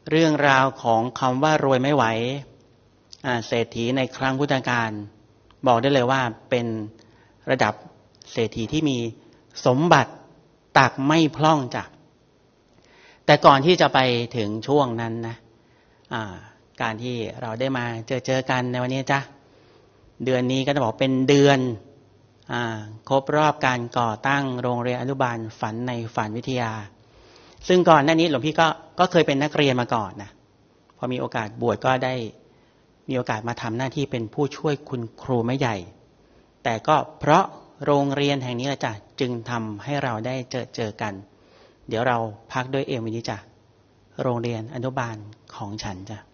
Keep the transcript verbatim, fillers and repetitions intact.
เรื่องราวของคำว่ารวยไม่ไหวเศรษฐีในครั้งพุทธกาลบอกได้เลยว่าเป็นระดับเศรษฐีที่มีสมบัติตักไม่พร่องจ้ะแต่ก่อนที่จะไปถึงช่วงนั้นนะการที่เราได้มาเจอเจอกันในวันนี้จ้ะเดือนนี้ก็จะบอกเป็นเดือนครบรอบการก่อตั้งโรงเรียนอนุบาลฝันในฝันวิทยาซึ่งก่อนหน้านี้หลวงพี่ก็ก็เคยเป็นนักเรียนมาก่อนนะพอมีโอกาสบวชก็ได้มีโอกาสมาทำหน้าที่เป็นผู้ช่วยคุณครูไม่ใหญ่แต่ก็เพราะโรงเรียนแห่งนี้แหละจ้ะจึงทำให้เราได้เจอเจอกันเดี๋ยวเราพักด้วยเอมวินิจ้ะโรงเรียนอนุบาลของฉันจ้ะ